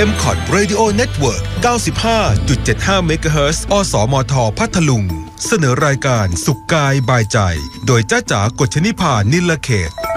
MCOT Radio Network 95.75 MHz อสมทพัทลุงเสนอรายการสุขกายบายใจโดยจ้าจ๋ากฎชนิพานิลเขต